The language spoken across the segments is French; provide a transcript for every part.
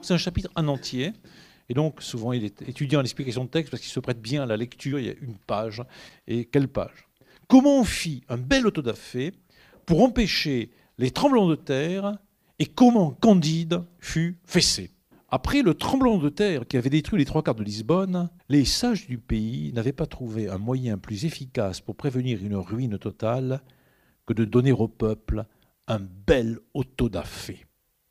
c'est un chapitre en entier. Et donc, souvent, il est étudié en explication de texte parce qu'il se prête bien à la lecture. Il y a une page. Et quelle page? Comment on fit un bel autodafé pour empêcher les tremblements de terre et comment Candide fut fessé. Après le tremblement de terre qui avait détruit les 3/4 de Lisbonne, les sages du pays n'avaient pas trouvé un moyen plus efficace pour prévenir une ruine totale que de donner au peuple un bel autodafé.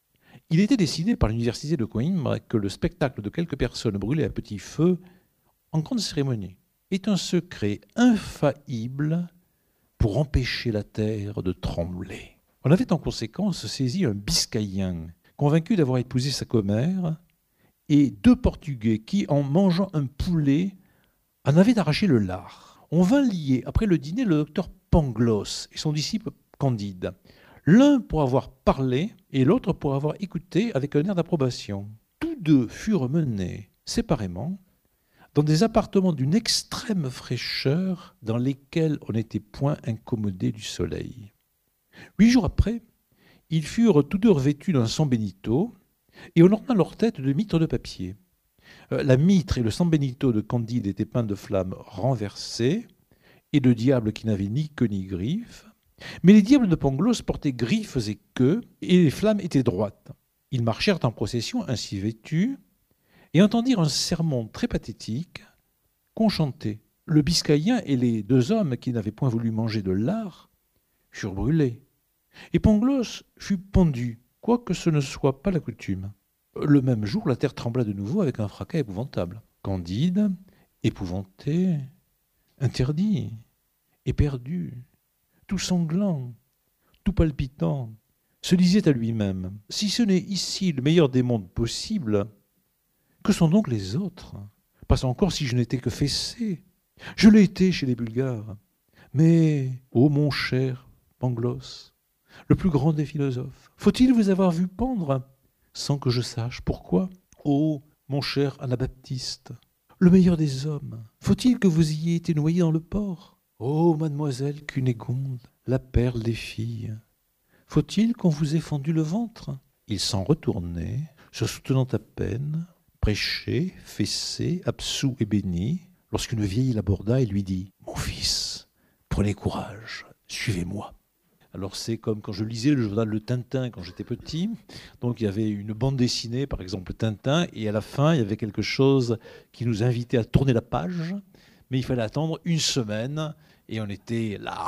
Il était décidé par l'université de Coimbra que le spectacle de quelques personnes brûlées à petit feu en grande cérémonie est un secret infaillible pour empêcher la terre de trembler. On avait en conséquence saisi un Biscayen, convaincu d'avoir épousé sa commère, et 2 Portugais qui, en mangeant un poulet, en avaient arraché le lard. On vint lier, après le dîner, le docteur Pangloss et son disciple Candide, l'un pour avoir parlé et l'autre pour avoir écouté avec un air d'approbation. Tous 2 furent menés séparément dans des appartements d'une extrême fraîcheur dans lesquels on n'était point incommodé du soleil. 8 jours après, ils furent tous 2 revêtus d'un San Benito et on orna leur tête de mitres de papier. La mitre et le San Benito de Candide étaient peints de flammes renversées et de diables qui n'avaient ni queue ni griffes, mais les diables de Pangloss portaient griffes et queues et les flammes étaient droites. Ils marchèrent en procession ainsi vêtus et entendirent un sermon très pathétique qu'on chantait. Le Biscayen et les 2 hommes qui n'avaient point voulu manger de lard furent brûlés. Et Pangloss fut pendu, quoique ce ne soit pas la coutume. Le même jour, la terre trembla de nouveau avec un fracas épouvantable. Candide, épouvanté, interdit, éperdu, tout sanglant, tout palpitant, se disait à lui-même « Si ce n'est ici le meilleur des mondes possibles, que sont donc les autres? Pas encore si je n'étais que fessé. Je l'ai été chez les Bulgares. Mais, ô mon cher Pangloss, le plus grand des philosophes, faut-il vous avoir vu pendre sans que je sache pourquoi? Ô mon cher Anabaptiste, le meilleur des hommes, faut-il que vous ayez été noyé dans le port? Ô mademoiselle Cunégonde, la perle des filles, faut-il qu'on vous ait fendu le ventre? Il s'en retournait, se soutenant à peine, prêché, fessé, absous et béni, lorsqu'une vieille l'aborda et lui dit « Mon fils, prenez courage, suivez-moi ». Alors c'est comme quand je lisais le journal Le Tintin quand j'étais petit. Donc il y avait une bande dessinée, par exemple Tintin, et à la fin il y avait quelque chose qui nous invitait à tourner la page, mais il fallait attendre 1 semaine et on était là.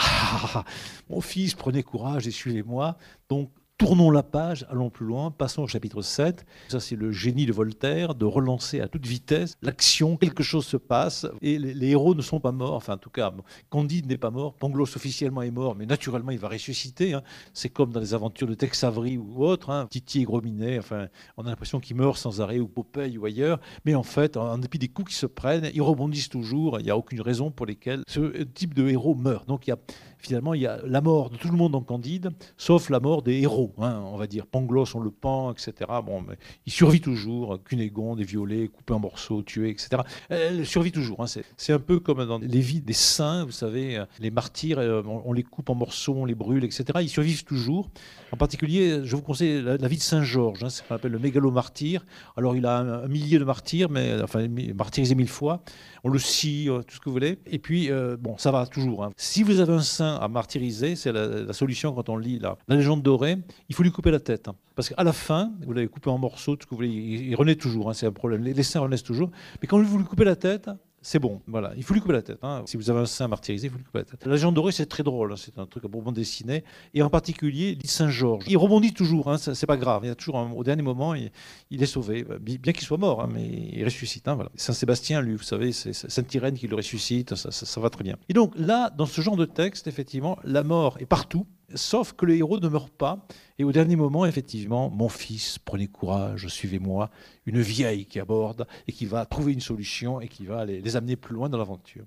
Mon fils, prenez courage et suivez-moi. Donc tournons la page, allons plus loin, passons au chapitre 7. Ça, c'est le génie de Voltaire, de relancer à toute vitesse l'action, quelque chose se passe, et les héros ne sont pas morts. Enfin, en tout cas, Candide n'est pas mort, Pangloss officiellement est mort, mais naturellement, il va ressusciter. Hein. C'est comme dans les aventures de Tex Avery ou autres, hein. Tity et Gros Minet, enfin, on a l'impression qu'ils meurent sans arrêt, ou Popeye ou ailleurs, mais en fait, en dépit des coups qui se prennent, ils rebondissent toujours, il n'y a aucune raison pour lesquelles ce type de héros meurt. Donc, finalement, il y a la mort de tout le monde dans Candide, sauf la mort des héros, hein, on va dire. Pangloss, on le pend, etc. Bon, mais il survit toujours. Cunégonde est violée, coupée en morceaux, tuée, etc. Elle survit toujours. Hein. C'est un peu comme dans les vies des saints, vous savez, les martyrs, on les coupe en morceaux, on les brûle, etc. Ils survivent toujours. En particulier, je vous conseille la vie de Saint Georges, hein, c'est ce qu'on appelle le mégalomartyr. Alors, il a un millier de martyrs, mais enfin, martyrisé 1000 fois. On le scie, tout ce que vous voulez. Et puis, bon, ça va toujours. Hein. Si vous avez un saint à martyriser, c'est la solution quand on lit la légende dorée, il faut lui couper la tête. Hein. Parce qu'à la fin, vous l'avez coupé en morceaux, tout ce que vous voulez, il renaît toujours, hein, c'est un problème. Les saints renaissent toujours. Mais quand vous lui coupez la tête, c'est bon, voilà. Il faut lui couper la tête. Hein. Si vous avez un saint martyrisé, il faut lui couper la tête. La légende dorée, c'est très drôle. Hein. C'est un truc à bourbon dessiné. Et en particulier, l'île Saint-Georges. Il rebondit toujours, hein. C'est pas grave. Il y a toujours, au dernier moment, il est sauvé. Bien qu'il soit mort, hein, mais il ressuscite. Hein, voilà. Saint-Sébastien, lui, vous savez, c'est Sainte-Irène qui le ressuscite. Ça va très bien. Et donc là, dans ce genre de texte, effectivement, la mort est partout. Sauf que le héros ne meurt pas. Et au dernier moment, effectivement, mon fils, prenez courage, suivez-moi. Une vieille qui aborde et qui va trouver une solution et qui va les amener plus loin dans l'aventure.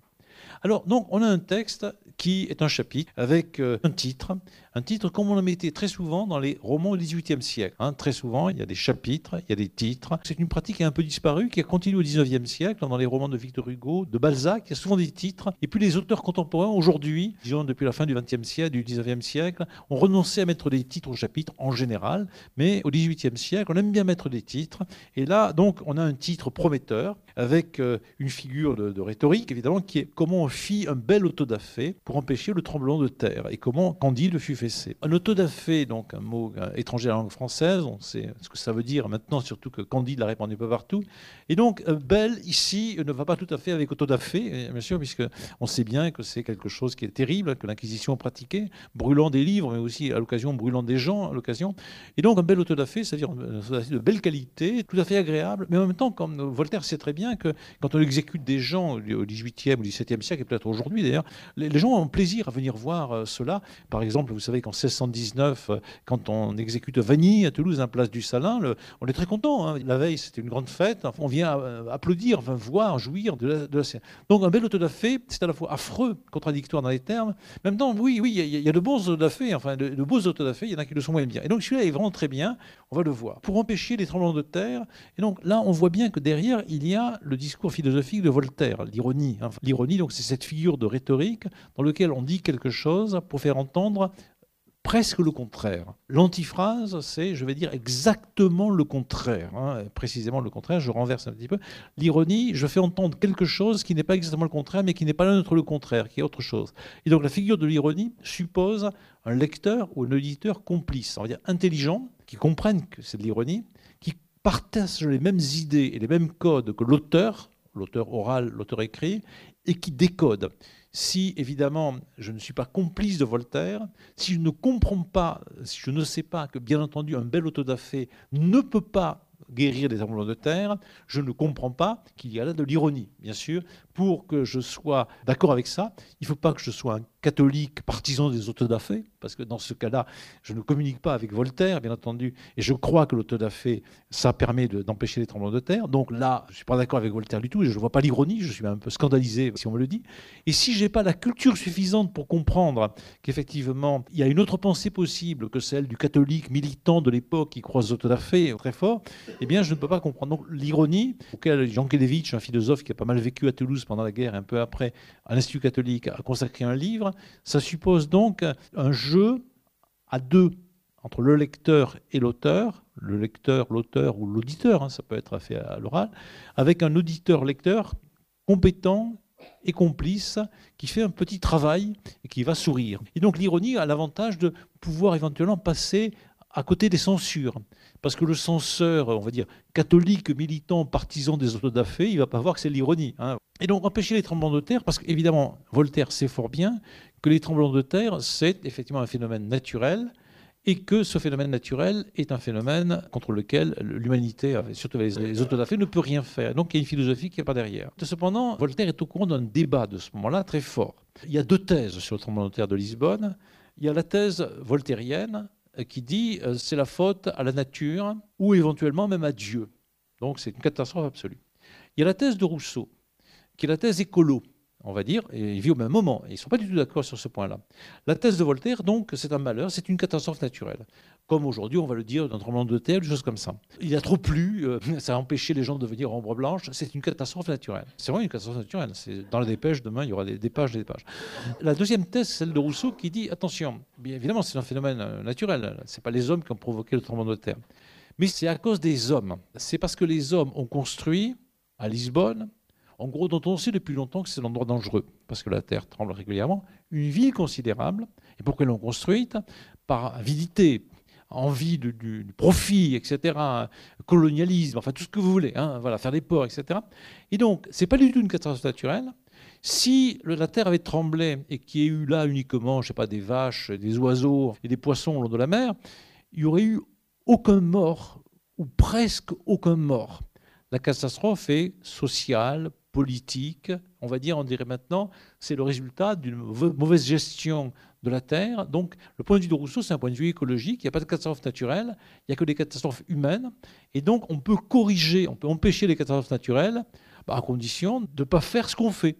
Alors, donc, on a un texte qui est un chapitre avec un titre comme on le mettait très souvent dans les romans du XVIIIe siècle. Très souvent, il y a des chapitres, il y a des titres. C'est une pratique qui a un peu disparu, qui a continué au XIXe siècle, dans les romans de Victor Hugo, de Balzac, il y a souvent des titres. Et puis les auteurs contemporains, aujourd'hui, disons depuis la fin du XXe siècle, du XIXe siècle, ont renoncé à mettre des titres aux chapitres en général, mais au XVIIIe siècle, on aime bien mettre des titres. Et là, donc, on a un titre prometteur, avec une figure de rhétorique, évidemment, qui est comment on fit un bel autodafé pour empêcher le tremblement de terre, et comment Candide fut fessé. Un autodafé, donc un mot étranger à la langue française, on sait ce que ça veut dire maintenant, surtout que Candide l'a répandu peu partout. Et donc, bel, ici, ne va pas tout à fait avec autodafé, bien sûr, puisqu'on sait bien que c'est quelque chose qui est terrible, que l'Inquisition pratiquait, brûlant des livres, mais aussi à l'occasion, brûlant des gens à l'occasion. Et donc, un bel autodafé, c'est-à-dire un autodafé de belle qualité, tout à fait agréable, mais en même temps, comme Voltaire sait très bien que quand on exécute des gens au XVIIIe ou XVIIe siècle, et peut-être aujourd'hui d'ailleurs, les gens ont plaisir à venir voir cela. Par exemple, vous savez qu'en 1619, quand on exécute Vanny à Toulouse, à la place du Salin, on est très content. La veille, c'était une grande fête. On vient applaudir, voir, jouir de la scène. Donc un bel autodafé, c'est à la fois affreux, contradictoire dans les termes. En même temps, oui, il y a de bons autodafés, enfin de beaux autodafés, il y en a qui le sont moins bien. Et donc celui-là est vraiment très bien, on va le voir. Pour empêcher les tremblements de terre, et donc là, on voit bien que derrière, il y a le discours philosophique de Voltaire, l'ironie. L'ironie, donc, c'est cette figure de rhétorique dans laquelle on dit quelque chose pour faire entendre presque le contraire. L'antiphrase, c'est, je vais dire, exactement le contraire. Précisément le contraire, je renverse un petit peu. L'ironie, je fais entendre quelque chose qui n'est pas exactement le contraire, mais qui n'est pas l'un entre le contraire, qui est autre chose. Et donc la figure de l'ironie suppose un lecteur ou un auditeur complice, on va dire intelligent, qui comprenne que c'est de l'ironie, qui partage les mêmes idées et les mêmes codes que l'auteur oral, l'auteur écrit, et qui décode. Si, évidemment, je ne suis pas complice de Voltaire, si je ne comprends pas, si je ne sais pas que, bien entendu, un bel autodafé ne peut pas guérir des tremblements de terre, je ne comprends pas qu'il y a là de l'ironie. Bien sûr, pour que je sois d'accord avec ça, il ne faut pas que je sois un catholique partisan des autodafés, parce que dans ce cas-là, je ne communique pas avec Voltaire, bien entendu, et je crois que l'autodafé, ça permet d'empêcher les tremblements de terre. Donc là, je ne suis pas d'accord avec Voltaire du tout, et je ne vois pas l'ironie, je suis un peu scandalisé si on me le dit. Et si je n'ai pas la culture suffisante pour comprendre qu'effectivement, il y a une autre pensée possible que celle du catholique militant de l'époque qui croit aux autodafés très fort, eh bien, je ne peux pas comprendre. Donc l'ironie, auquel Jankélévitch, un philosophe qui a pas mal vécu à Toulouse pendant la guerre et un peu après, à l'Institut catholique, a consacré un livre, ça suppose donc un jeu à deux entre le lecteur et l'auteur, le lecteur, l'auteur ou l'auditeur, ça peut être fait à l'oral, avec un auditeur-lecteur compétent et complice qui fait un petit travail et qui va sourire. Et donc l'ironie a l'avantage de pouvoir éventuellement passer à côté des censures. Parce que le censeur, on va dire, catholique, militant, partisan des autodafés, il ne va pas voir que c'est l'ironie. Et donc, empêcher les tremblements de terre, parce qu'évidemment, Voltaire sait fort bien que les tremblements de terre, c'est effectivement un phénomène naturel, et que ce phénomène naturel est un phénomène contre lequel l'humanité, surtout les autodafés, ne peut rien faire. Donc, il y a une philosophie qui n'est pas derrière. Cependant, Voltaire est au courant d'un débat de ce moment-là très fort. Il y a deux thèses sur le tremblement de terre de Lisbonne. Il y a la thèse voltairienne, qui dit c'est la faute à la nature ou éventuellement même à Dieu. Donc c'est une catastrophe absolue. Il y a la thèse de Rousseau, qui est la thèse écolo, on va dire, et il vit au même moment. Ils ne sont pas du tout d'accord sur ce point-là. La thèse de Voltaire, donc, c'est un malheur, c'est une catastrophe naturelle. Comme aujourd'hui, on va le dire, d'un tremblement de terre, des choses comme ça. Il a trop plu, ça a empêché les gens de devenir ombre blanche, c'est une catastrophe naturelle. C'est vraiment une catastrophe naturelle. Dans la dépêche, demain, il y aura des pages et des pages. La deuxième thèse, c'est celle de Rousseau, qui dit, attention, bien évidemment, c'est un phénomène naturel, ce n'est pas les hommes qui ont provoqué le tremblement de terre. Mais c'est à cause des hommes. C'est parce que les hommes ont construit, à Lisbonne, en gros, dont on sait depuis longtemps que c'est un endroit dangereux, parce que la terre tremble régulièrement, une ville considérable, et pourquoi ils l'ont construite? Par avidité, envie du profit, etc., colonialisme, enfin tout ce que vous voulez, voilà, faire des ports, etc. Et donc, ce n'est pas du tout une catastrophe naturelle. Si la terre avait tremblé et qu'il y ait eu là uniquement, je sais pas, des vaches, des oiseaux et des poissons au long de la mer, il n'y aurait eu aucun mort, ou presque aucun mort. La catastrophe est sociale, politique, on dirait maintenant, c'est le résultat d'une mauvaise gestion de la Terre. Donc, le point de vue de Rousseau, c'est un point de vue écologique. Il n'y a pas de catastrophe naturelle, il n'y a que des catastrophes humaines. Et donc, on peut corriger, on peut empêcher les catastrophes naturelles à condition de ne pas faire ce qu'on fait.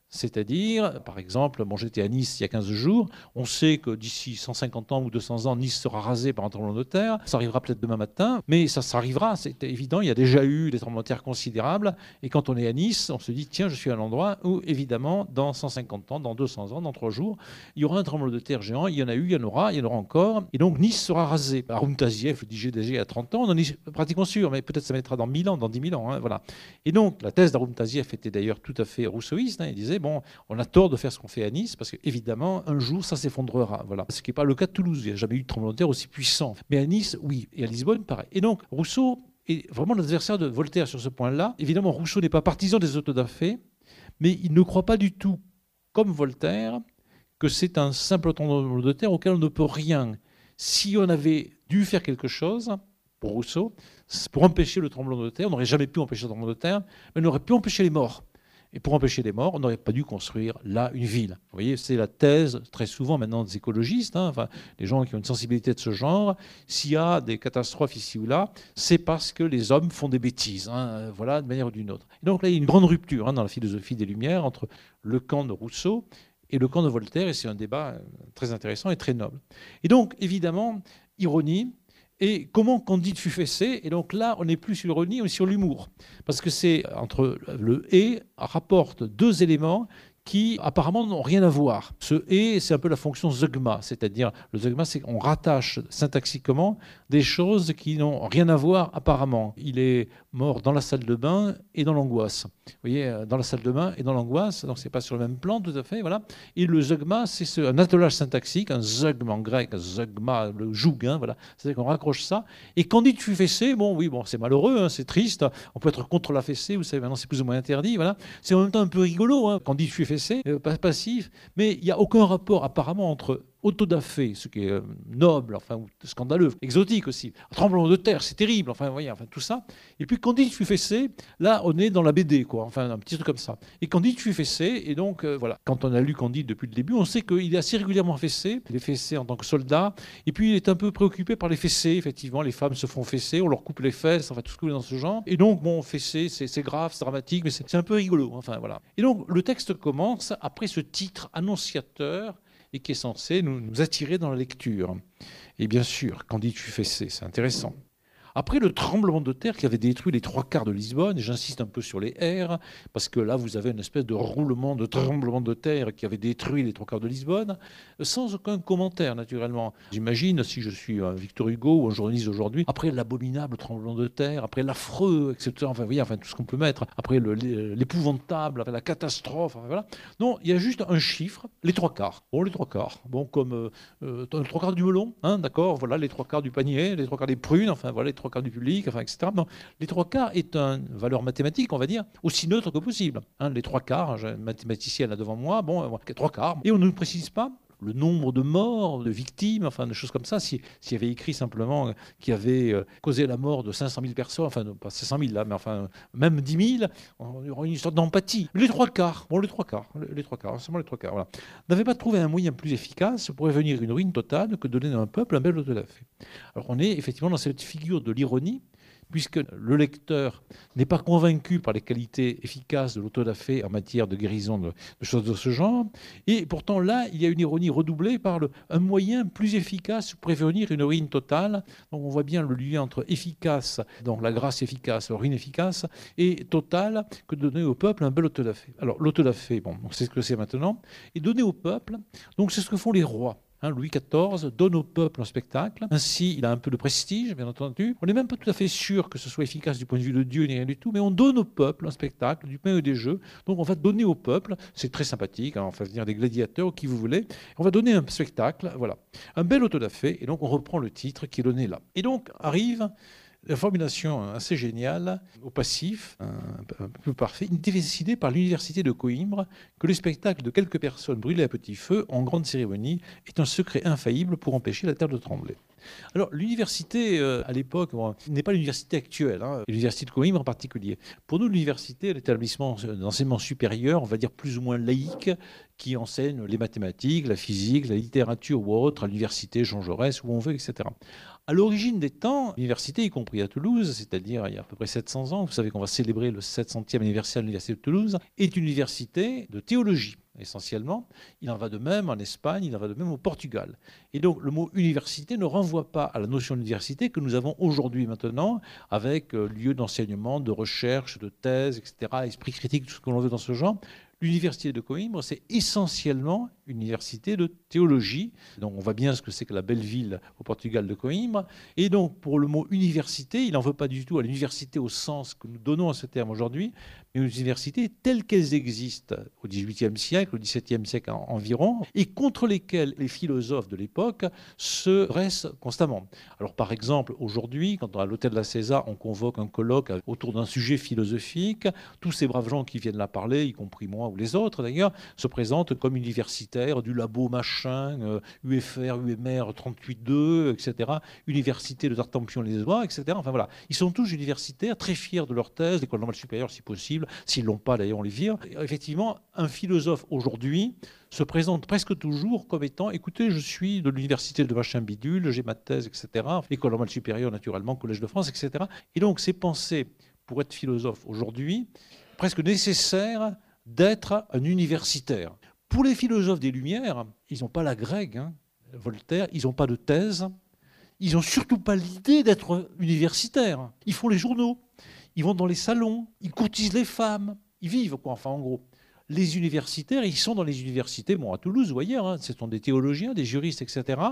C'est-à-dire, par exemple, bon, j'étais à Nice il y a 15 jours, on sait que d'ici 150 ans ou 200 ans, Nice sera rasée par un tremblement de terre. Ça arrivera peut-être demain matin, mais ça arrivera, c'est évident. Il y a déjà eu des tremblements de terre considérables. Et quand on est à Nice, on se dit, tiens, je suis à l'endroit où, évidemment, dans 150 ans, dans 200 ans, dans 3 jours, il y aura un tremblement de terre géant. Il y en a eu, il y en aura encore. Et donc, Nice sera rasée. Arun Taziev, le DGDG, à 30 ans, on en est pratiquement sûr, mais peut-être ça mettra dans 1000 ans, dans 10 000 ans. Hein, voilà. Et donc, la thèse d'Arun Taziev était d'ailleurs tout à fait rousseauiste. Hein, il disait, bon, on a tort de faire ce qu'on fait à Nice, parce qu'évidemment, un jour, ça s'effondrera. Voilà. Ce qui n'est pas le cas de Toulouse. Il n'y a jamais eu de tremblement de terre aussi puissant. Mais à Nice, oui. Et à Lisbonne, pareil. Et donc, Rousseau est vraiment l'adversaire de Voltaire sur ce point-là. Évidemment, Rousseau n'est pas partisan des autodafés, mais il ne croit pas du tout, comme Voltaire, que c'est un simple tremblement de terre auquel on ne peut rien. Si on avait dû faire quelque chose, pour Rousseau, pour empêcher le tremblement de terre, on n'aurait jamais pu empêcher le tremblement de terre, mais on aurait pu empêcher les morts. Et pour empêcher les morts, on n'aurait pas dû construire là une ville. Vous voyez, c'est la thèse très souvent maintenant des écologistes, hein, enfin, des gens qui ont une sensibilité de ce genre. S'il y a des catastrophes ici ou là, c'est parce que les hommes font des bêtises, hein, voilà, de manière ou d'une autre. Et donc là, il y a une grande rupture hein, dans la philosophie des Lumières entre le camp de Rousseau et le camp de Voltaire, et c'est un débat très intéressant et très noble. Et donc, évidemment, ironie. Et comment Candide fut fessé. Et donc là, on n'est plus sur l'ironie, on est sur l'humour. Parce que c'est entre le « et » rapporte deux éléments qui apparemment n'ont rien à voir. Ce « et », c'est un peu la fonction zeugma, c'est-à-dire le zeugma, c'est qu'on rattache syntaxiquement des choses qui n'ont rien à voir apparemment. Il est mort dans la salle de bain et dans l'angoisse. Vous voyez, dans la salle de bain et dans l'angoisse, donc c'est pas sur le même plan tout à fait, voilà. Et le zeugma, c'est un attelage syntaxique, un zeugma en grec, zeugma, le joug, hein, voilà. C'est-à-dire qu'on raccroche ça. Et Candide fut fessé, bon, oui, bon, c'est malheureux, hein, c'est triste. On peut être contre la fessée, vous savez, maintenant c'est plus ou moins interdit, voilà. C'est en même temps un peu rigolo, hein. Candide fut fessé, passif, mais il n'y a aucun rapport apparemment entre autodafé, ce qui est noble, enfin scandaleux, exotique aussi. Tremblement de terre, c'est terrible, enfin, vous voyez, enfin tout ça. Et puis Candide fut fessé, là on est dans la BD, quoi, enfin un petit truc comme ça. Et Candide fut fessé, et donc voilà. Quand on a lu Candide depuis le début, on sait qu'il est assez régulièrement fessé. Il est fessé en tant que soldat, et puis il est un peu préoccupé par les fessées, effectivement. Les femmes se font fesser, on leur coupe les fesses, enfin tout ce qui est dans ce genre. Et donc, bon, fessé, c'est grave, c'est dramatique, mais c'est un peu rigolo, enfin voilà. Et donc le texte commence après ce titre annonciateur et qui est censé nous attirer dans la lecture. Et bien sûr, Candide fut fessé, c'est intéressant. Après le tremblement de terre qui avait détruit les 3/4 de Lisbonne, et j'insiste un peu sur les R, parce que là vous avez une espèce de roulement, de tremblement de terre qui avait détruit les 3/4 de Lisbonne, sans aucun commentaire naturellement. J'imagine, si je suis un Victor Hugo ou un journaliste aujourd'hui, après l'abominable tremblement de terre, après l'affreux, etc., enfin, vous voyez, enfin tout ce qu'on peut mettre, après l'épouvantable, la catastrophe, enfin, voilà. Non, il y a juste un chiffre, les 3/4. Bon, les 3/4, bon, comme les 3/4 du melon, hein, d'accord, voilà, les 3/4 du panier, les 3/4 des prunes, enfin voilà, les 3/4 du public, enfin, etc. Non, les 3/4 est une valeur mathématique, on va dire, aussi neutre que possible. Hein, les 3/4, j'ai un mathématicien là devant moi, bon, 3/4. Et on ne précise pas le nombre de morts, de victimes, enfin, des choses comme ça. S'il y avait écrit simplement qu'il avait causé la mort de 500 000 personnes, enfin, non, pas 500 000 là, mais enfin, même 10 000, on aurait une sorte d'empathie. Les 3/4, bon, les 3/4, seulement les 3/4, voilà. N'avait pas trouvé un moyen plus efficace pour prévenir une ruine totale que de donner à un peuple un bel autodafé. Alors, on est effectivement dans cette figure de l'ironie, puisque le lecteur n'est pas convaincu par les qualités efficaces de l'autodafé en matière de guérison de choses de ce genre. Et pourtant, là, il y a une ironie redoublée par un moyen plus efficace pour prévenir une ruine totale. Donc, on voit bien le lien entre efficace, donc la grâce efficace, la ruine efficace, et totale, que de donner au peuple un bel autodafé. Alors, l'autodafé, bon, c'est ce que c'est maintenant, et donner au peuple, donc c'est ce que font les rois. Louis XIV donne au peuple un spectacle. Ainsi, il a un peu de prestige, bien entendu. On n'est même pas tout à fait sûr que ce soit efficace du point de vue de Dieu ni rien du tout, mais on donne au peuple un spectacle, du pain et des jeux. Donc on va donner au peuple, c'est très sympathique, hein, on va venir des gladiateurs, qui vous voulez. On va donner un spectacle, voilà. Un bel autodafé, et donc on reprend le titre qui est donné là. Et donc arrive la formulation assez géniale au passif, un peu parfait, décidée par l'université de Coïmbra que le spectacle de quelques personnes brûlées à petit feu en grande cérémonie est un secret infaillible pour empêcher la terre de trembler. Alors, l'université, à l'époque, n'est pas l'université actuelle, hein, l'université de Coïmbra en particulier. Pour nous, l'université est l'établissement d'enseignement supérieur, on va dire plus ou moins laïque, qui enseigne les mathématiques, la physique, la littérature ou autre, à l'université Jean Jaurès, où on veut, etc. À l'origine des temps, l'université, y compris à Toulouse, c'est-à-dire il y a à peu près 700 ans, vous savez qu'on va célébrer le 700e anniversaire de l'université de Toulouse, est une université de théologie, essentiellement. Il en va de même en Espagne, il en va de même au Portugal. Et donc le mot université ne renvoie pas à la notion d'université que nous avons aujourd'hui maintenant, avec lieu d'enseignement, de recherche, de thèse, etc., esprit critique, tout ce que l'on veut dans ce genre. L'université de Coïmbra, c'est essentiellement une université de théologie. Donc on voit bien ce que c'est que la belle ville au Portugal de Coïmbra. Et donc pour le mot université, il n'en veut pas du tout à l'université au sens que nous donnons à ce terme aujourd'hui, mais aux universités telles qu'elles existent au XVIIIe siècle, au XVIIe siècle environ, et contre lesquelles les philosophes de l'époque se dressent constamment. Alors par exemple, aujourd'hui, quand à l'hôtel de la César, on convoque un colloque autour d'un sujet philosophique, tous ces braves gens qui viennent là parler, y compris moi ou les autres d'ailleurs, se présentent comme universitaires du labo machin, UFR, UMR 38.2, etc., université de Tartampion-les-Oies, etc. Enfin voilà, ils sont tous universitaires, très fiers de leur thèse, l'école normale supérieure si possible. S'ils ne l'ont pas, d'ailleurs, on les vire. Et effectivement, un philosophe aujourd'hui se présente presque toujours comme étant, écoutez, je suis de l'université de machin bidule, j'ai ma thèse, etc. École normale supérieure, naturellement, Collège de France, etc. Et donc, c'est pensé, pour être philosophe aujourd'hui, presque nécessaire d'être un universitaire. Pour les philosophes des Lumières, ils n'ont pas la grecque, hein, Voltaire, ils n'ont pas de thèse, ils n'ont surtout pas l'idée d'être universitaires. Ils font les journaux. Ils vont dans les salons, ils courtisent les femmes, ils vivent, quoi, enfin en gros. Les universitaires, ils sont dans les universités, bon à Toulouse, vous voyez, hein, ce sont des théologiens, des juristes, etc.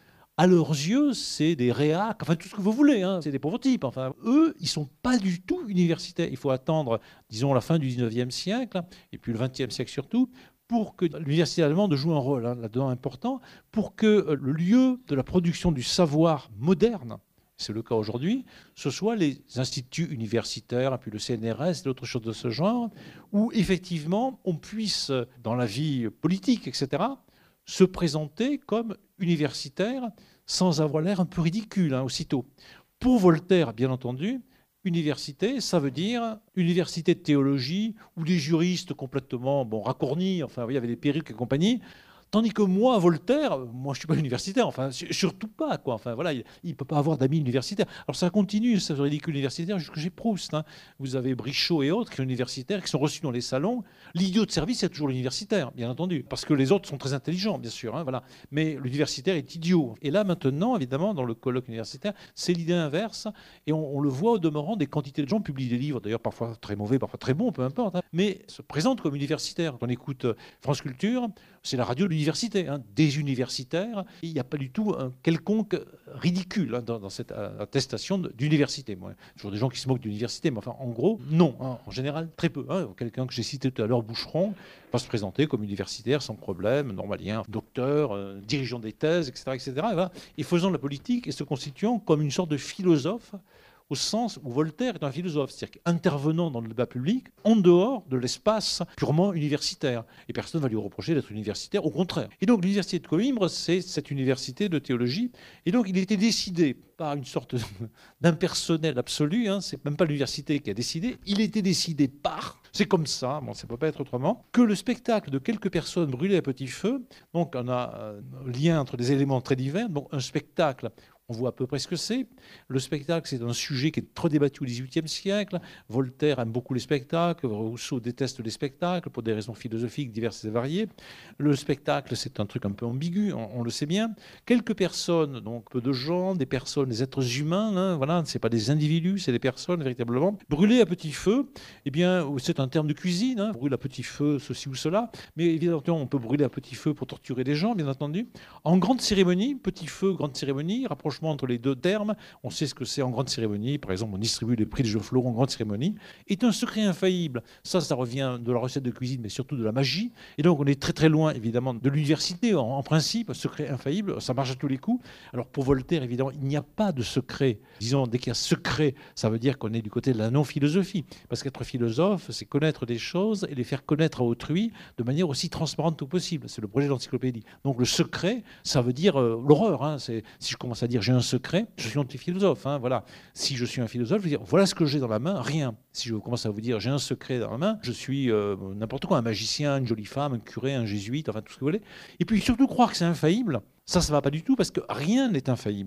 À leurs yeux, c'est des réacs, enfin tout ce que vous voulez, hein, c'est des pauvres types. Enfin, eux, ils ne sont pas du tout universitaires. Il faut attendre, disons, la fin du 19e siècle, et puis le 20e siècle surtout, pour que l'université allemande joue un rôle là-dedans important, pour que le lieu de la production du savoir moderne, c'est le cas aujourd'hui, ce soit les instituts universitaires, puis le CNRS, d'autres choses de ce genre, où effectivement on puisse, dans la vie politique, etc., se présenter comme universitaire sans avoir l'air un peu ridicule, hein, aussitôt. Pour Voltaire, bien entendu, université, ça veut dire université de théologie, où des juristes complètement racornis, enfin, il y avait des perruques et compagnie. Tandis que moi, Voltaire, moi je ne suis pas universitaire, enfin surtout pas, quoi. Enfin voilà, il ne peut pas avoir d'amis universitaires. Alors ça continue, ça ridicule universitaire, jusque chez Proust. Hein. Vous avez Brichot et autres qui sont universitaires, qui sont reçus dans les salons. L'idiot de service, c'est toujours l'universitaire, bien entendu, parce que les autres sont très intelligents, bien sûr. Hein, voilà. Mais l'universitaire est idiot. Et là maintenant, évidemment, dans le colloque universitaire, c'est l'idée inverse, et on le voit au demeurant, des quantités de gens publient des livres, d'ailleurs parfois très mauvais, parfois très bons, peu importe, hein, mais se présentent comme universitaires. Quand on écoute France Culture, c'est la radio de l'université, hein, des universitaires. Il n'y a pas du tout un quelconque ridicule hein, dans cette attestation d'université. Toujours des gens qui se moquent d'université, mais enfin, en gros, non. Hein, en général, très peu. Hein. Quelqu'un que j'ai cité tout à l'heure, Boucheron, va se présenter comme universitaire sans problème, normalien, docteur, dirigeant des thèses, etc. etc. Et faisant de la politique et se constituant comme une sorte de philosophe, au sens où Voltaire est un philosophe, c'est-à-dire intervenant dans le débat public en dehors de l'espace purement universitaire. Et personne ne va lui reprocher d'être universitaire, au contraire. Et donc l'université de Coïmbra, c'est cette université de théologie. Et donc il était décidé par une sorte d'impersonnel absolu, hein, c'est même pas l'université qui a décidé, il était décidé par, c'est comme ça, bon, ça ne peut pas être autrement, que le spectacle de quelques personnes brûlées à petit feu, donc on a un lien entre des éléments très divers, donc un spectacle. On voit à peu près ce que c'est. Le spectacle, c'est un sujet qui est trop débattu au XVIIIe siècle. Voltaire aime beaucoup les spectacles. Rousseau déteste les spectacles pour des raisons philosophiques diverses et variées. Le spectacle, c'est un truc un peu ambigu, on le sait bien. Quelques personnes, donc peu de gens, des personnes, des êtres humains, hein, voilà, c'est pas des individus, c'est des personnes véritablement. Brûlées à petit feu, eh bien, c'est un terme de cuisine, hein, brûle à petit feu, ceci ou cela. Mais évidemment, on peut brûler à petit feu pour torturer des gens, bien entendu. En grande cérémonie, petit feu, grande cérémonie, rapprochement entre les deux termes, on sait ce que c'est en grande cérémonie, par exemple on distribue les prix de jeux Florent en grande cérémonie, est un secret infaillible. Ça revient de la recette de cuisine, mais surtout de la magie. Et donc on est très très loin évidemment de l'université, en principe, secret infaillible, ça marche à tous les coups. Alors pour Voltaire, évidemment, il n'y a pas de secret. Disons, dès qu'il y a secret, ça veut dire qu'on est du côté de la non-philosophie. Parce qu'être philosophe, c'est connaître des choses et les faire connaître à autrui de manière aussi transparente que possible. C'est le projet de l'encyclopédie. Donc le secret, ça veut dire l'horreur. Hein. Si je commence à dire j'ai un secret, je suis anti-philosophe. Hein, voilà. Si je suis un philosophe, je veux dire voilà ce que j'ai dans la main, rien. Si je commence à vous dire j'ai un secret dans la main, je suis n'importe quoi, un magicien, une jolie femme, un curé, un jésuite, enfin tout ce que vous voulez. Et puis surtout croire que c'est infaillible, ça ne va pas du tout parce que rien n'est infaillible.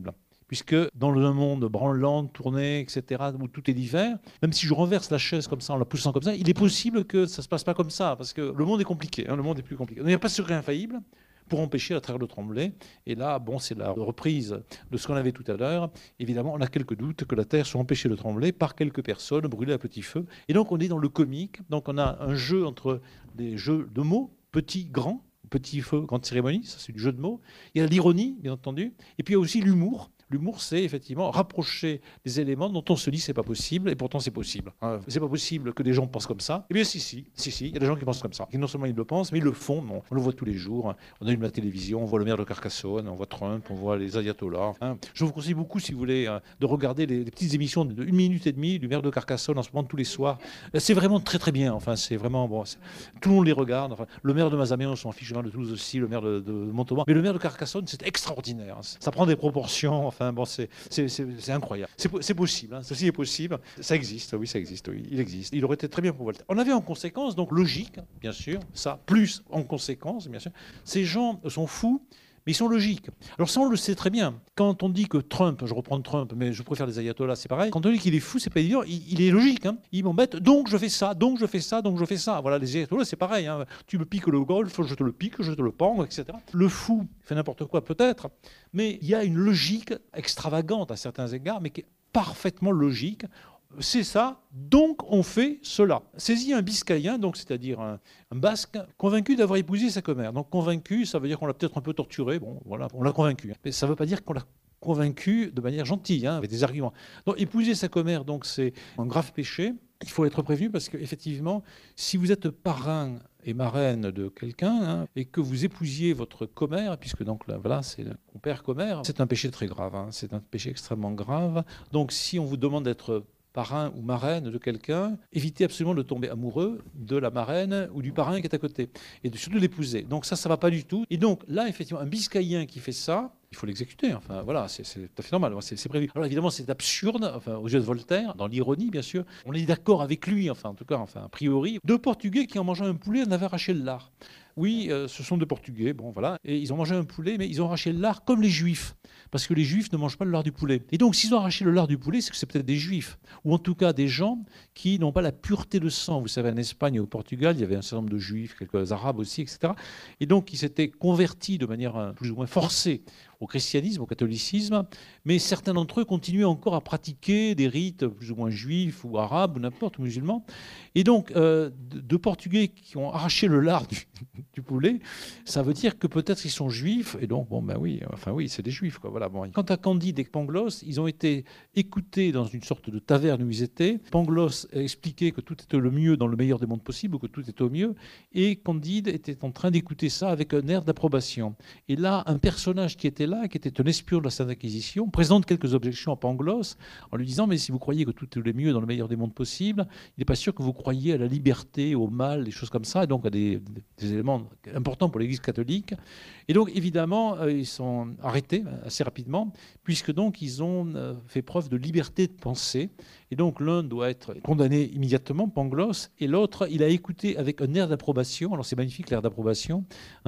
puisque dans le monde branlant, tourné, etc., où tout est divers, même si je renverse la chaise comme ça, en la poussant comme ça, il est possible que ça ne se passe pas comme ça, parce que le monde est compliqué, le monde est plus compliqué. Il n'y a pas de secret infaillible pour empêcher la Terre de trembler. Et là, c'est la reprise de ce qu'on avait tout à l'heure. Évidemment, on a quelques doutes que la Terre soit empêchée de trembler par quelques personnes brûlées à petit feu. Et donc, on est dans le comique. Donc, on a un jeu entre des jeux de mots, petit, grand, petit feu, grande cérémonie, ça c'est du jeu de mots. Il y a l'ironie, bien entendu. Et puis, il y a aussi l'humour. L'humour, c'est effectivement rapprocher des éléments dont on se dit c'est pas possible, et pourtant c'est possible. C'est pas possible que des gens pensent comme ça. Eh bien si, il y a des gens qui pensent comme ça. Qui non seulement ils le pensent, mais ils le font. Non. On le voit tous les jours. On allume la télévision, on voit le maire de Carcassonne, on voit Trump, on voit les ayatollahs. Je vous conseille beaucoup, si vous voulez, de regarder les petites émissions de 1 minute et demie du maire de Carcassonne en ce moment tous les soirs. C'est vraiment très très bien. Enfin, c'est vraiment bon. Tout le monde les regarde. Enfin, le maire de Mazamet, on s'en fiche de Toulouse aussi, le maire de Montauban. Mais le maire de Carcassonne, c'est extraordinaire. Ça prend des proportions. Enfin, c'est incroyable. C'est possible. Ceci est possible. Ça existe. Oui, ça existe. Oui, il existe. Il aurait été très bien pour Voltaire. On avait en conséquence, donc logique, bien sûr, ça, plus en conséquence, bien sûr, ces gens sont fous, mais ils sont logiques. Alors ça, on le sait très bien. Quand on dit que Trump, je reprends Trump, mais je préfère les ayatollahs, c'est pareil. Quand on dit qu'il est fou, c'est pas évident. Il est logique. Il m'embête, donc je fais ça, donc je fais ça, donc je fais ça. Voilà, les ayatollahs, c'est pareil. Tu me piques le golf, je te le pique, je te le pends, etc. Le fou fait n'importe quoi, peut-être, mais il y a une logique extravagante à certains égards, mais qui est parfaitement logique. C'est ça, donc on fait cela. Saisit un Biscayen, donc c'est-à-dire un Basque, convaincu d'avoir épousé sa commère. Donc convaincu, ça veut dire qu'on l'a peut-être un peu torturé. Bon, voilà, on l'a convaincu. Mais ça ne veut pas dire qu'on l'a convaincu de manière gentille, avec des arguments. Donc épouser sa commère, donc c'est un grave péché. Il faut être prévenu parce qu'effectivement, si vous êtes parrain et marraine de quelqu'un et que vous épousiez votre commère, puisque donc là, voilà, c'est le compère commère, c'est un péché très grave. C'est un péché extrêmement grave. Donc si on vous demande d'être parrain ou marraine de quelqu'un, évitez absolument de tomber amoureux de la marraine ou du parrain qui est à côté, et surtout l'épouser. Donc ça va pas du tout. Et donc là, effectivement, un Biscayen qui fait ça, il faut l'exécuter. Enfin voilà, c'est tout à fait normal, c'est prévu. Alors évidemment, c'est absurde, enfin, aux yeux de Voltaire, dans l'ironie bien sûr. On est d'accord avec lui, enfin en tout cas, a priori. Deux Portugais qui en mangeant un poulet en avaient arraché le lard. Oui, ce sont deux Portugais, bon voilà, et ils ont mangé un poulet, mais ils ont arraché le lard comme les Juifs, parce que les Juifs ne mangent pas le lard du poulet. Et donc, s'ils ont arraché le lard du poulet, c'est que c'est peut-être des Juifs, ou en tout cas des gens qui n'ont pas la pureté de sang. Vous savez, en Espagne et au Portugal, il y avait un certain nombre de Juifs, quelques Arabes aussi, etc. Et donc, ils s'étaient convertis de manière plus ou moins forcée au christianisme, au catholicisme, mais certains d'entre eux continuaient encore à pratiquer des rites plus ou moins juifs ou arabes ou n'importe, ou musulmans. Et donc, deux Portugais qui ont arraché le lard du poulet, ça veut dire que peut-être ils sont juifs, et donc, bon, ben oui, enfin oui, c'est des juifs, quoi. Voilà, bon. Quant à Candide et Pangloss, ils ont été écoutés dans une sorte de taverne où ils étaient. Pangloss a expliqué que tout était le mieux dans le meilleur des mondes possibles, ou que tout était au mieux, et Candide était en train d'écouter ça avec un air d'approbation. Et là, un personnage qui était là, qui était un espion de la Sainte Inquisition, présente quelques objections à Pangloss en lui disant « Mais si vous croyez que tout est le mieux dans le meilleur des mondes possibles, il n'est pas sûr que vous croyiez à la liberté, au mal, des choses comme ça, et donc à des éléments importants pour l'Église catholique. » Et donc, évidemment, ils sont arrêtés assez rapidement, puisque donc ils ont fait preuve de liberté de pensée. Et donc, l'un doit être condamné immédiatement, Pangloss, et l'autre, il a écouté avec un air d'approbation. Alors, c'est magnifique, l'air d'approbation.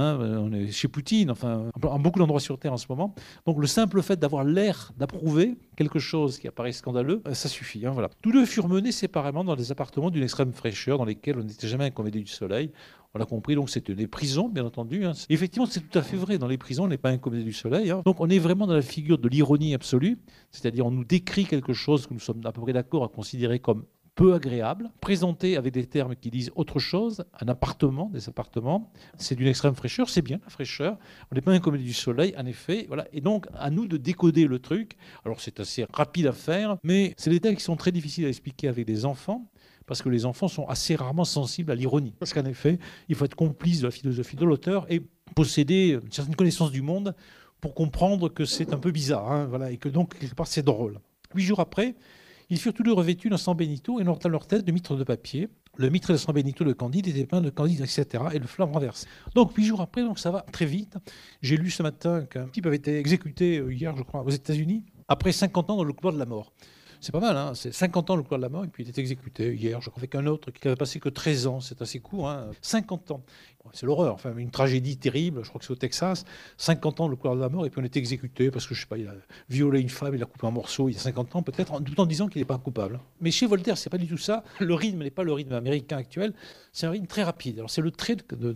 On est chez Poutine, enfin, en beaucoup d'endroits sur Terre en ce moment. Donc, le simple fait d'avoir l'air d'approuver quelque chose qui apparaît scandaleux, ça suffit. Voilà. Tous deux furent menés séparément dans des appartements d'une extrême fraîcheur, dans lesquels on n'était jamais incommodé du soleil. On l'a compris, donc c'était des prisons, bien entendu. Effectivement, c'est tout à fait vrai. Dans les prisons, on n'est pas incommodé du soleil. Donc, on est vraiment dans la figure de l'ironie absolue. C'est-à-dire, on nous décrit quelque chose que nous sommes à peu près d'accord à considérer comme peu agréable, présenté avec des termes qui disent autre chose, un appartement, des appartements, c'est d'une extrême fraîcheur, c'est bien la fraîcheur, on n'est pas incommodé du soleil, en effet, voilà. Et donc à nous de décoder le truc. Alors c'est assez rapide à faire, mais c'est des termes qui sont très difficiles à expliquer avec des enfants, parce que les enfants sont assez rarement sensibles à l'ironie. Parce qu'en effet, il faut être complice de la philosophie de l'auteur et posséder une certaine connaissance du monde pour comprendre que c'est un peu bizarre, voilà, et que donc quelque part c'est drôle. 8 jours après, ils furent tous deux revêtus d'un San Benito et n'ont à leur tête de mitres de papier. Le mitre de San Benito de Candide était peint de Candide, etc. Et le flamme renversé. Donc 8 jours après, donc ça va très vite. J'ai lu ce matin qu'un type avait été exécuté hier, je crois, aux États-Unis, après 50 ans dans le couloir de la mort. C'est pas mal, hein, c'est 50 ans le couloir de la mort, et puis il est exécuté hier. Je crois qu'un autre qui avait passé que 13 ans, c'est assez court, hein, 50 ans. C'est l'horreur, enfin une tragédie terrible, je crois que c'est au Texas, 50 ans le couloir de la mort, et puis on est exécuté parce que, je sais pas, il a violé une femme, il a coupé en morceaux il y a 50 ans peut-être, tout en disant qu'il n'est pas coupable. Mais chez Voltaire, c'est pas du tout ça. Le rythme n'est pas le rythme américain actuel, c'est un rythme très rapide. Alors c'est le trait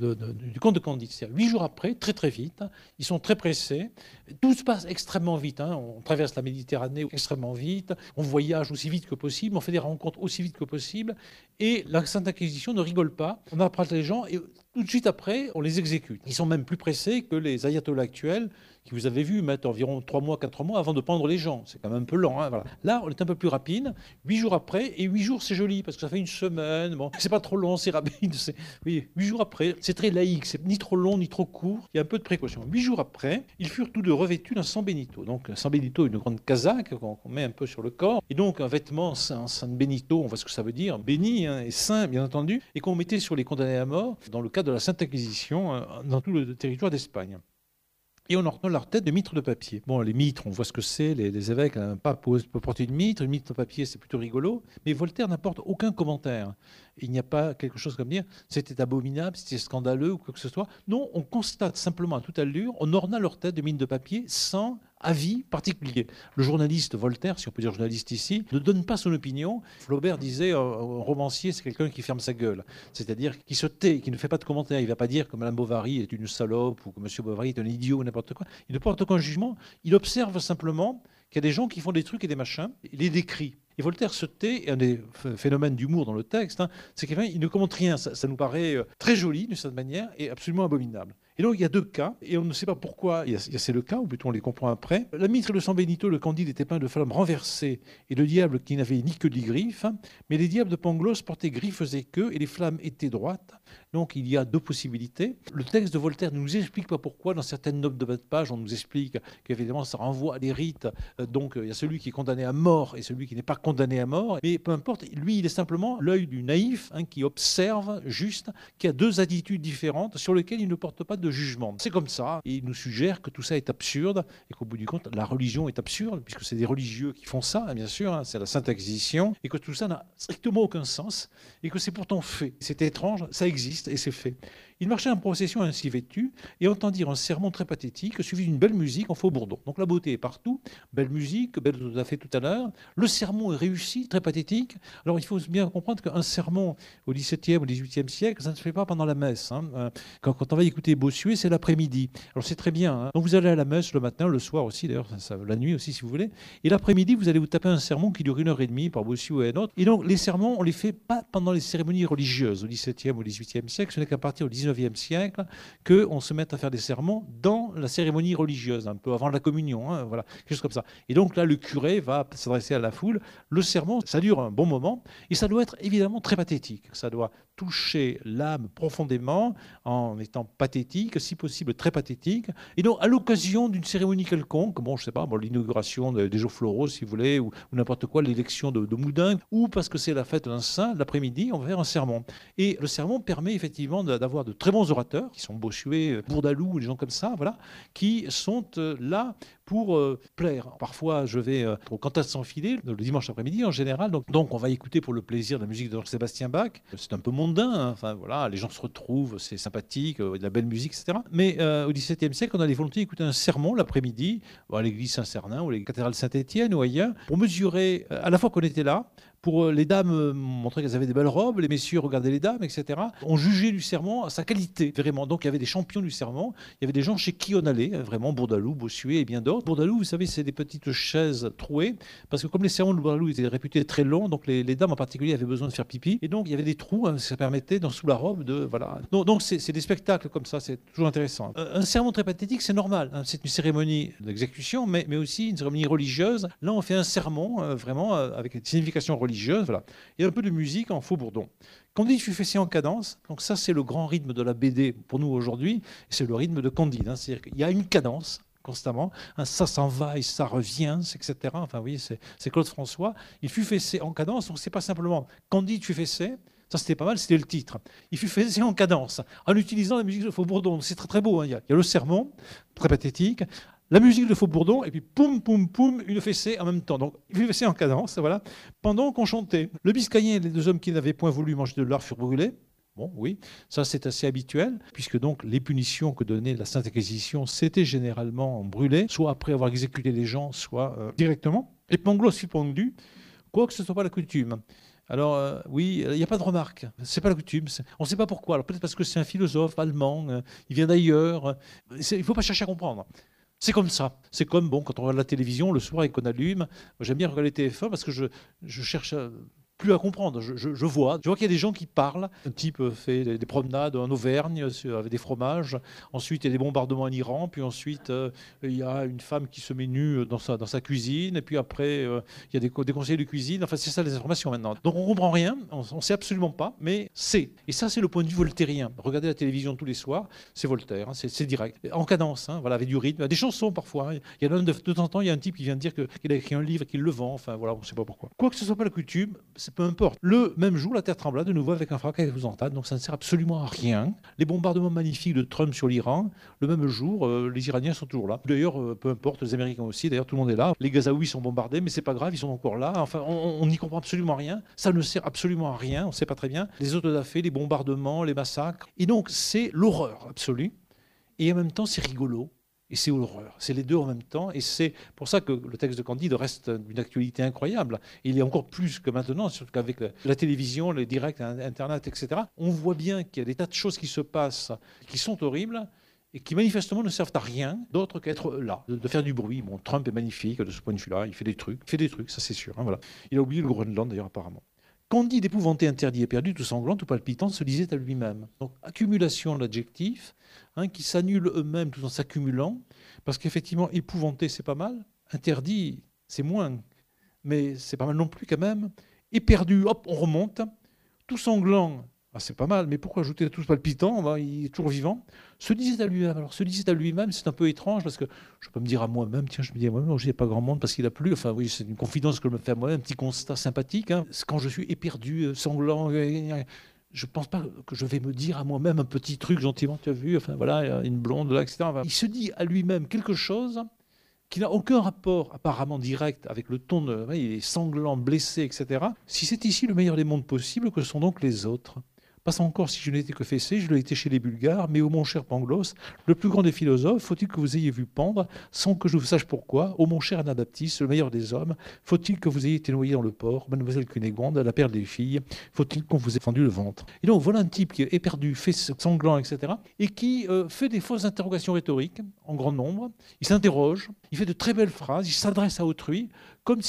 du comte de Candide, c'est-à-dire 8 jours après, très très vite, ils sont très pressés, tout se passe extrêmement vite, hein. On traverse la Méditerranée extrêmement vite, on voyage aussi vite que possible, on fait des rencontres aussi vite que possible, et la Sainte Inquisition ne rigole pas, on apprend les gens, et tout de suite après, on les exécute. Ils sont même plus pressés que les ayatollahs actuels, qui, vous avez vu, mettent environ 3 mois, 4 mois avant de pendre les gens. C'est quand même un peu lent, hein, voilà. Là, on est un peu plus rapide, 8 jours après, et 8 jours, c'est joli, parce que ça fait une semaine, bon, c'est pas trop long, c'est rapide, oui, 8 jours après, c'est très laïque, c'est ni trop long, ni trop court, il y a un peu de précaution. 8 jours après, ils furent tous deux revêtus d'un San Benito. Donc, San Benito, une grande casaque qu'on met un peu sur le corps, et donc un vêtement San Benito, on voit ce que ça veut dire, béni, hein, et saint, bien entendu, et qu'on mettait sur les condamnés à mort, dans le cadre de la Sainte Inquisition, dans tout le territoire d'Espagne. Et on ornait leur tête de mitres de papier. Bon, les mitres, on voit ce que c'est, les évêques n'ont pas porter une mitre de papier, c'est plutôt rigolo, mais Voltaire n'apporte aucun commentaire. Il n'y a pas quelque chose comme dire c'était abominable, c'était scandaleux ou quoi que ce soit. Non, on constate simplement à toute allure, on orna leur tête de mine de papier sans avis particulier. Le journaliste Voltaire, si on peut dire journaliste ici, ne donne pas son opinion. Flaubert disait un romancier, c'est quelqu'un qui ferme sa gueule, c'est-à-dire qui se tait, qui ne fait pas de commentaires. Il ne va pas dire que Madame Bovary est une salope ou que Monsieur Bovary est un idiot ou n'importe quoi. Il ne porte aucun jugement. Il observe simplement qu'il y a des gens qui font des trucs et des machins. Il les décrit. Et Voltaire se tait, et un des phénomènes d'humour dans le texte, hein, c'est qu'il ne commente rien. Ça nous paraît très joli d'une certaine manière et absolument abominable. Et donc il y a deux cas, et on ne sait pas pourquoi c'est le cas, ou plutôt on les comprend après. La mitre de San Benito, le Candide, était peint de flammes renversées, et le diable qui n'avait ni queue ni griffes, hein, mais les diables de Pangloss portaient griffes et queues, et les flammes étaient droites. Donc il y a deux possibilités. Le texte de Voltaire ne nous explique pas pourquoi. Dans certaines notes de bas de page, on nous explique qu'évidemment ça renvoie à des rites. Donc il y a celui qui est condamné à mort et celui qui n'est pas condamné à mort. Mais peu importe, lui il est simplement l'œil du naïf, hein, qui observe juste, qui a deux attitudes différentes sur lesquelles il ne porte pas de jugement. C'est comme ça. Et il nous suggère que tout ça est absurde et qu'au bout du compte, la religion est absurde, puisque c'est des religieux qui font ça, hein, bien sûr, hein, c'est la Sainte Inquisition, et que tout ça n'a strictement aucun sens et que c'est pourtant fait. C'est étrange, ça existe et c'est fait. Il marchait en procession ainsi vêtu et entendirent un sermon très pathétique suivi d'une belle musique en faux bourdon. Donc la beauté est partout, belle musique, belle tout à fait tout à l'heure. Le sermon est réussi, très pathétique. Alors il faut bien comprendre qu'un sermon au XVIIe ou XVIIIe siècle, ça ne se fait pas pendant la messe. Hein. Quand on va écouter Bossuet, c'est l'après-midi. Alors c'est très bien. Hein. Donc vous allez à la messe le matin, le soir aussi, d'ailleurs, la nuit aussi si vous voulez. Et l'après-midi, vous allez vous taper un sermon qui dure 1h30 par Bossuet ou un autre. Et donc les sermons, on ne les fait pas pendant les cérémonies religieuses au XVIIe ou XVIIIe siècle, ce n'est qu'à partir du XIXe siècle qu'on se met à faire des sermons dans la cérémonie religieuse, un peu avant la communion, hein, voilà, quelque chose comme ça. Et donc là, le curé va s'adresser à la foule. Le sermon, ça dure un bon moment et ça doit être évidemment très pathétique. Ça doit toucher l'âme profondément en étant pathétique, si possible très pathétique. Et donc, à l'occasion d'une cérémonie quelconque, bon, je sais pas, bon, l'inauguration des jours floraux, si vous voulez, ou n'importe quoi, l'élection de Moudin, ou parce que c'est la fête d'un saint, l'après-midi, on va faire un sermon. Et le sermon permet effectivement d'avoir de très bons orateurs, qui sont Bossuet, Bourdaloue, des gens comme ça, voilà, qui sont là pour plaire. Parfois, je vais au Cantate sans filet, le dimanche après-midi en général, donc on va écouter pour le plaisir de la musique de Sébastien Bach. C'est un peu mondain, hein. Enfin voilà, les gens se retrouvent, c'est sympathique, de la belle musique, etc. Mais au XVIIe siècle, on allait volontiers écouter un sermon l'après-midi, à l'église Saint-Cernin ou à la cathédrale Saint-Étienne ou ailleurs, pour mesurer à la fois qu'on était là, pour les dames montrer qu'elles avaient des belles robes, les messieurs regardaient les dames, etc. On jugeait du sermon à sa qualité, vraiment. Donc il y avait des champions du sermon, il y avait des gens chez qui on allait, vraiment, Bourdaloue, Bossuet et bien d'autres. Bourdaloue, vous savez, c'est des petites chaises trouées, parce que comme les sermons de Bourdaloue étaient réputés très longs, donc les dames en particulier avaient besoin de faire pipi, et donc il y avait des trous, hein, ça permettait, sous la robe, de... Voilà. Donc c'est des spectacles comme ça, c'est toujours intéressant. Un sermon très pathétique, c'est normal, hein, c'est une cérémonie d'exécution, mais aussi une cérémonie religieuse. Là, on fait un sermon, vraiment, avec une signification religieuse. Voilà. Il y a un peu de musique en faux bourdon. Candide fut fessé en cadence, donc ça c'est le grand rythme de la BD pour nous aujourd'hui, c'est le rythme de Candide, hein. C'est-à-dire qu'il y a une cadence constamment, hein, ça s'en va et ça revient, etc. Enfin oui, c'est Claude François. Il fut fessé en cadence, donc c'est pas simplement Candide fut fessé. Ça, c'était pas mal, c'était le titre. Il fut fessé en cadence, en utilisant la musique de Faux-Bourdon. C'est très, très beau. Hein. Il y a le sermon, très pathétique. la musique de Faux-Bourdon, et puis poum, poum, poum, une fessée en même temps. Donc, une fessée en cadence, voilà, pendant qu'on chantait. Le Biscayen et les deux hommes qui n'avaient point voulu manger de lard furent brûlés. Bon, oui, ça c'est assez habituel, puisque donc les punitions que donnait la Sainte Inquisition, c'était généralement brûlé, soit après avoir exécuté les gens, soit directement. Et Pangloss fut pendu, quoique ce ne soit pas la coutume. Alors, oui, il n'y a pas de remarque. C'est pas la coutume. On ne sait pas pourquoi. Alors, peut-être parce que c'est un philosophe allemand, il vient d'ailleurs. Il ne faut pas chercher à comprendre. C'est comme ça. C'est comme bon, quand on regarde la télévision le soir et qu'on allume. Moi, j'aime bien regarder TF1 parce que je cherche plus à comprendre. Je vois qu'il y a des gens qui parlent. Un type fait des promenades en Auvergne avec des fromages. Ensuite, il y a des bombardements en Iran. Puis ensuite, il y a une femme qui se met nue dans sa cuisine. Et puis après, il y a des conseillers de cuisine. Enfin, c'est ça les informations maintenant. Donc, on comprend rien. On ne sait absolument pas. Mais c'est. Et ça, c'est le point de vue voltairien. Regardez la télévision tous les soirs. C'est Voltaire. Hein, c'est direct. En cadence. Hein, voilà, avec du rythme. Des chansons parfois. Hein. Il y a de temps en temps, il y a un type qui vient de dire qu'il a écrit un livre et qu'il le vend. Enfin, voilà, on ne sait pas pourquoi. Quoi que ce soit pas la coutume, peu importe. Le même jour, la terre trembla de nouveau avec un fracas épouvantable, donc ça ne sert absolument à rien. Les bombardements magnifiques de Trump sur l'Iran, le même jour, les Iraniens sont toujours là. D'ailleurs, peu importe, les Américains aussi, d'ailleurs tout le monde est là. Les Gazaouis sont bombardés, mais c'est pas grave, ils sont encore là. Enfin, on n'y comprend absolument rien. Ça ne sert absolument à rien, on ne sait pas très bien. Les autodafés, les bombardements, les massacres. Et donc, c'est l'horreur absolue. Et en même temps, c'est rigolo. Et c'est horreur. C'est les deux en même temps. Et c'est pour ça que le texte de Candide reste d'une actualité incroyable. Et il est encore plus que maintenant, surtout qu'avec la télévision, les directs, Internet, etc. On voit bien qu'il y a des tas de choses qui se passent, qui sont horribles, et qui manifestement ne servent à rien d'autre qu'être là, de faire du bruit. Bon, Trump est magnifique de ce point de vue-là. Il fait des trucs, ça c'est sûr. Hein, voilà. Il a oublié le Groenland d'ailleurs apparemment. Candide, épouvanté, interdit et perdu, tout sanglant, tout palpitant, se disait à lui-même. Donc, accumulation d'adjectifs qui s'annulent eux-mêmes tout en s'accumulant, parce qu'effectivement, épouvanté, c'est pas mal, interdit, c'est moins, mais c'est pas mal non plus quand même. Éperdu, hop, on remonte, tout sanglant, c'est pas mal, mais pourquoi ajouter tout palpitant, il est toujours vivant. Se disait à lui-même. Alors, se disait à lui-même, c'est un peu étrange, parce que je peux me dire à moi-même, tiens, je me dis à moi-même, non, je n'y ai pas grand monde parce qu'il a plu. Enfin, oui, c'est une confidence que je me fais à moi-même, un petit constat sympathique. Hein. Quand je suis éperdu, sanglant, je ne pense pas que je vais me dire à moi-même un petit truc gentiment, tu as vu, enfin voilà, une blonde là, etc. Il se dit à lui-même quelque chose qui n'a aucun rapport apparemment direct avec le ton de, il est sanglant, blessé, etc. Si c'est ici le meilleur des mondes possibles, que sont donc les autres? Passe encore, si je n'étais que fessé, je l'ai été chez les Bulgares, mais ô mon cher Pangloss, le plus grand des philosophes, faut-il que vous ayez vu pendre, sans que je vous sache pourquoi, ô mon cher Anabaptiste, le meilleur des hommes, faut-il que vous ayez été noyé dans le port, mademoiselle Cunégonde, la perle des filles, faut-il qu'on vous ait fendu le ventre? Et donc voilà un type qui est éperdu, sanglant, etc., et qui fait des fausses interrogations rhétoriques, en grand nombre, il s'interroge, il fait de très belles phrases, il s'adresse à autrui, comme